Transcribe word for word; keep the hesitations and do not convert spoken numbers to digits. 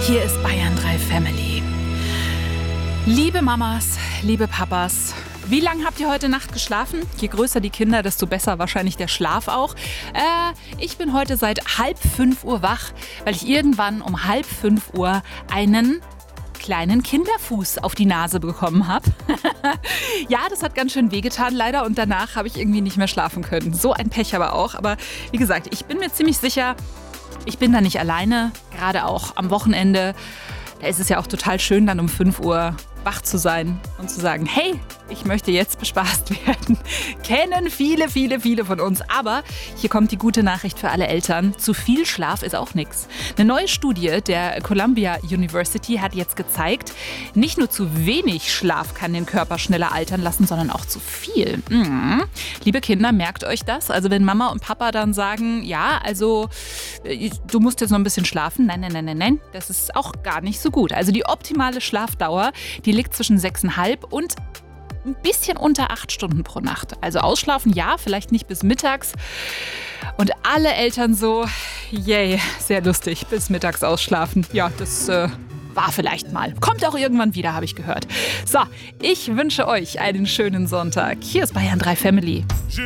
Hier ist Bayern drei Family. Liebe Mamas, liebe Papas, wie lange habt ihr heute Nacht geschlafen? Je größer die Kinder, desto besser wahrscheinlich der Schlaf auch. Äh, ich bin heute seit halb fünf Uhr wach, weil ich irgendwann um halb fünf Uhr einen kleinen Kinderfuß auf die Nase bekommen habe. Ja, das hat ganz schön wehgetan leider und danach habe ich irgendwie nicht mehr schlafen können. So ein Pech aber auch. Aber wie gesagt, ich bin mir ziemlich sicher, ich bin da nicht alleine, gerade auch am Wochenende. Da ist es ja auch total schön, dann um fünf Uhr wach zu sein und zu sagen, hey, ich möchte jetzt bespaßt werden. Kennen viele, viele, viele von uns. Aber hier kommt die gute Nachricht für alle Eltern. Zu viel Schlaf ist auch nichts. Eine neue Studie der Columbia University hat jetzt gezeigt, nicht nur zu wenig Schlaf kann den Körper schneller altern lassen, sondern auch zu viel. Mhm. Liebe Kinder, merkt euch das. Also wenn Mama und Papa dann sagen, ja, also du musst jetzt noch ein bisschen schlafen. Nein, nein, nein, nein, nein. Das ist auch gar nicht so gut. Also die optimale Schlafdauer, die liegt zwischen sechseinhalb und ein bisschen unter acht Stunden pro Nacht. Also ausschlafen, ja, vielleicht nicht bis mittags. Und alle Eltern so, yay, sehr lustig, bis mittags ausschlafen. Ja, das äh, war vielleicht mal. Kommt auch irgendwann wieder, habe ich gehört. So, ich wünsche euch einen schönen Sonntag. Hier ist Bayern drei Family.